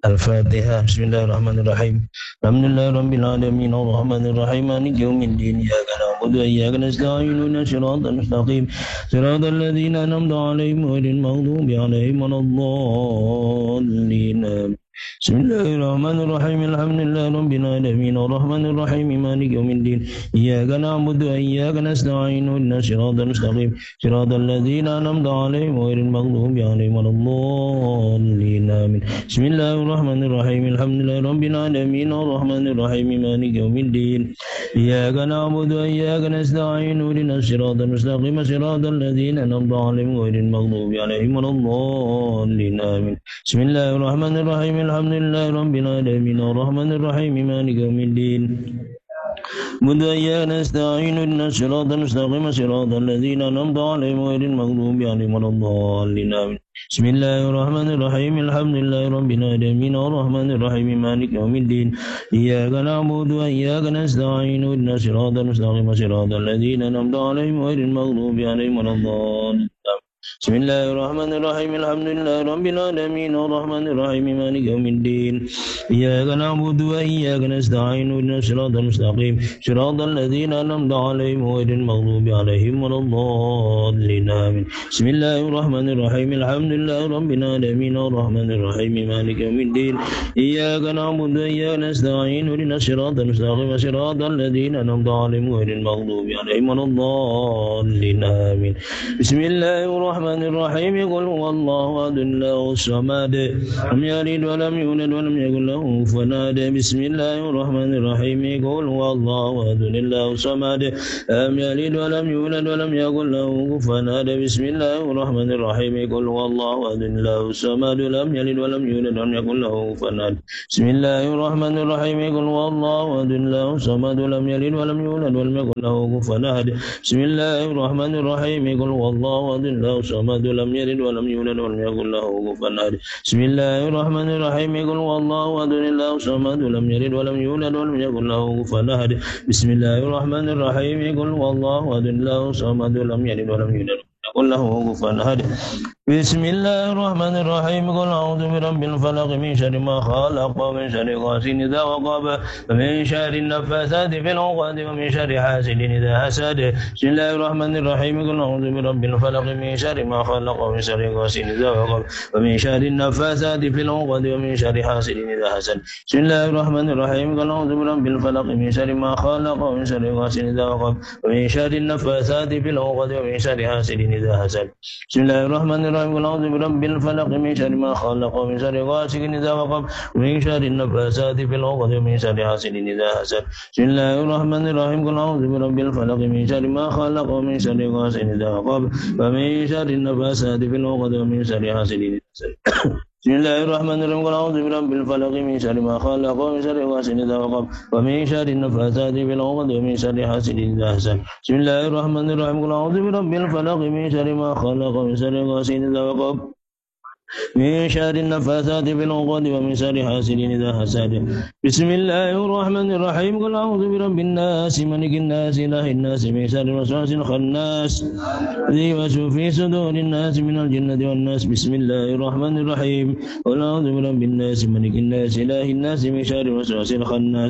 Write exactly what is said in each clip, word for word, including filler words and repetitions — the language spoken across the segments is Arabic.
الفاتحة. بسم الله الرحمن الرحيم. الحمد لله رب العالمين الرحمن الرحيم مالك يوم الدين إياك نعبد وإياك نستعين اهدنا الصراط المستقيم صراط الذين أنعمت عليهم غير المغضوب عليهم ولا الضالين. بسم الله الرحمن الرحيم الحمد لله رب العالمين الرحمن الرحيم مالك يوم الدين إياك نعبد وإياك نستعين اهدنا الصراط المستقيم صراط الذين أنعمت عليهم غير المغضوب عليهم ولا الضالين آمين. بسم الله الرحمن الرحيم الحمد لله رب العالمين الرحمن الرحيم مالك يوم الدين إياك نعبد وإياك نستعين اهدنا الصراط المستقيم صراط الذين أنعمت عليهم غير المغضوب عليهم ولا الضالين آمين. بسم الله الرحمن الرحيم الحمد لله رب العالمين الرحمن الرحيم مالك يوم الدين بد إياك نستعين اهدنا الصراط المستقيم صراط الذين أنعمت عليهم غير المغضوب عليهم ولا الضالين آمين. بسم الله الرحمن الرحيم الحمد لله رب العالمين الرحمن الرحيم مالك يوم الدين إياك نعبد وإياك نستعين اهدنا الصراط المستقيم صراط الذين أنعمت عليهم غير المغضوب عليهم ولا الضالين. بسم الله الرحمن الرحيم الحمد لله رب العالمين الرحمن الرحيم مالك يوم الدين إياك نعبد وإياك نستعين اهدنا الصراط المستقيم صراط الذين أنعمت عليهم غير المغضوب عليهم ولا الضالين آمين. بسم الله الرحمن الرحيم الحمد لله رب العالمين الرحمن الرحيم مالك يوم الدين إياك نعبد وإياك نستعين اهدنا الصراط المستقيم صراط الذين أنعمت عليهم غير المغضوب عليهم ولا الضالين آمين. بسم الله الرحمن الرحيم قل هو الله أحد الله الصمد لم يلد ولم يولد ولم يكن له كفوا أحد. بسم الله الرحمن الرحيم قل هو الله أحد الله الصمد لم يلد ولم يولد ولم يكن له كفوا أحد. بسم الله الرحمن الرحيم قل هو الله أحد الله الصمد لم يلد ولم يولد ولم يكن له كفوا أحد. بسم الله الرحمن الرحيم قل هو الله أحد الله الصمد لم يلد ولم يولد ولم يكن له كفوا أحد. بسم الله الرحمن الرحيم قل هو الله أحد الله الصمد لم يلد ولم يولد ولم يكن له كفوا أحد. بسم الله الرحمن الرحيم قل هو الله أحد الله الصمد لم يلد ولم يولد ولم يكن له كفوا أحد. بسم الله الرحمن الرحيم قل هو الله أحد الله الصمد لم يلد ولم يولد قل له كفوا أحد. بسم الله الرحمن الرحيم قل أعوذ برب الفلق من شر ما خلق ومن شر غاسق إذا وقب ومن شر النفاثات في العقد ومن شر حاسد إذا حسد. بسم الله الرحمن الرحيم قل أعوذ برب الفلق من شر ما خلق ومن شر غاسق إذا وقب ومن شر النفاثات في العقد ومن شر حاسد إذا حسد. بسم الله الرحمن الرحيم قل أعوذ برب الفلق من شر ما خلق ومن شر غاسق إذا وقب ومن شر النفاثات في العقد ومن شر حاسد إذا حسد. بسم الله الرحمن الرحيم قل أعوذ برب الفلق من شر ما خلق ومن شر غاسق إذا وقب ومن شر النفاثات في العقد ومن شر حاسد إذا حسد. بسم الله الرحمن الرحيم قل أعوذ برب الفلق من شر ما خلق ومن شر غاسق إذا وقب ومن شر النفاثات في العقد ومن شر حاسد إذا حسد. بسم الله الرحمن الرحيم قل أعوذ برب الفلق من شر ما خلق ومن شر غاسق إذا وقب ومن شر النفاثات في العقد ومن شر حاسد إذا حسد. بسم الله الرحمن الرحيم قل أعوذ برب الفلق من شر ما خلق ومن شر غاسق إذا وقب من شر النفاثات في العقد ومن شر حاسد إذا حسد. بسم الله الرحمن الرحيم قل أعوذ برب الناس ملك الناس إله الناس من شر الوسواس الخناس الذي يوسوس في صدور الناس من الجنة والناس. بسم الله الرحمن الرحيم قل أعوذ برب الناس ملك الناس إله الناس من شر الوسواس الخناس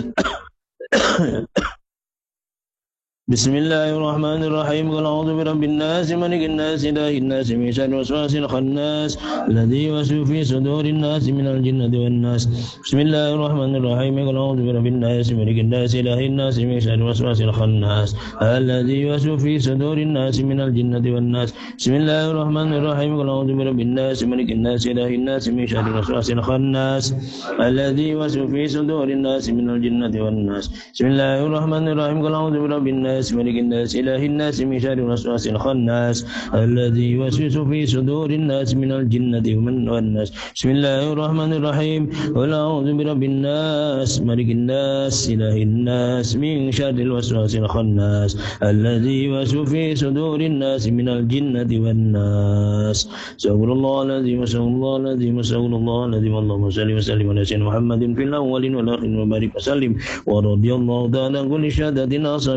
بسم الله الرحمن الرحيم قل أعوذ برب الناس ملك الناس إله الناس من شر الوسواس الخناس الذي يوسوس في صدور الناس من الجنة والناس. بسم الله الرحمن الرحيم قل أعوذ برب الناس ملك الناس إله الناس من شر الوسواس الخناس الذي يوسوس في صدور الناس من الجنة والناس. بسم الله الرحمن الرحيم قل أعوذ برب الناس ملك الناس إله الناس من شر الوسواس الخناس الذي يوسوس في صدور الناس من الجنة والناس. بسم الله الرحمن الرحيم قل أعوذ برب الناس ملك الناس إله الناس من شر الوسواس الخناس الذي يوسوس في صدور الناس من الجنة والناس. بسم الله الرحمن الرحيم قل أعوذ برب الناس ملك الناس إله الناس من شر الوسواس الخناس الذي يوسوس في صدور الناس من الجنة والناس. سأقول الله العظيم سأقول الله العظيم سأقول الله العظيم اللهم صل وسلم على سيدنا محمد في الأولين والآخرين وبارك وسلم ورضي الله تعالى عن كل شهادة أصحاب سيدنا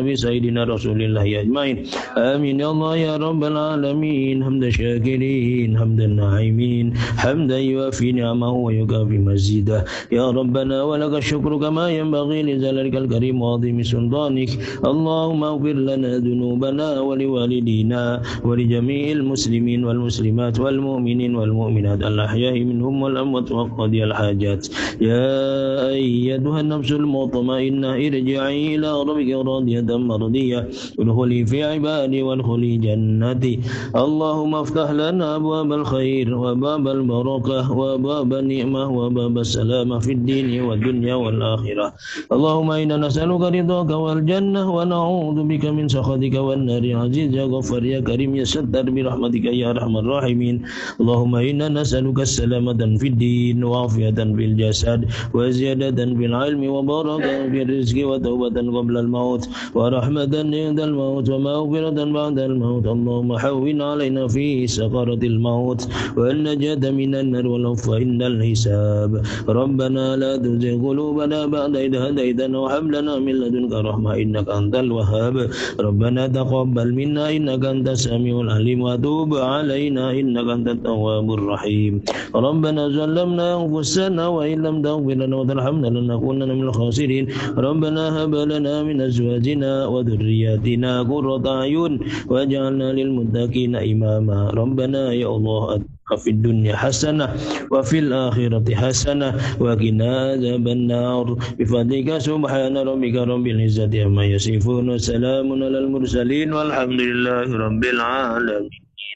سيدنا رسول الله أجمعين آمين يا الله يا رب العالمين حمد الشاكرين حمد الناعمين حمدا يوافي نعمه ويكافي مزيده يا ربنا ولك الشكر كما ينبغي لجلالك الكريم وعظيم سلطانك اللهم اغفر لنا ذنوبنا ولوالدينا ولجميع المسلمين والمسلمات والمؤمنين والمؤمنات الأحياء منهم والأموات وقضي الحاجات يا أيتها النفس المطمئنة ارجعي إلى ربك راضية مرضية ادخلي في عبادي وادخلي جنتي اللهم افتح لنا أبواب الخير وباب البركة وباب النعمة وباب السلامة في الدين والدنيا والآخرة اللهم إنا نسألك رضاك والجنة ونعوذ بك من سخطك والنار عزيز يا غفار يا كريم يا ستر برحمتك يا أرحم الراحمين اللهم إنا نسألك السلامة في الدين وعافية في الجسد وزيادة في العلم وبركة في الرزق وتوبة قبل الموت ورحمة عند الموت ومغفرة بعد الموت اللهم حوّن علينا في سكرة الموت والنجاة من النار والعفو عند الحساب ربنا لا تزغ قلوبنا بعد إذ هديتنا وهب لنا من لدنك رحمة إنك أنت الوهاب ربنا تقبل منا إنك أنت السميع العليم وتوب علينا إنك أنت التواب الرحيم ربنا ظلمنا أنفسنا وإن لم تغفر لنا وترحمنا لنكونن من الخاسرين ربنا هب لنا من أزواجنا وذرياتنا قرة أعين واجعلنا للمتقين إماما ربنا يا الله في الدنيا حسنة وفي الآخرة حسنة وقنا عذاب النار بفضلك سبحان ربك رب العزة عما يصفون وسلام على المرسلين والحمد لله رب العالمين.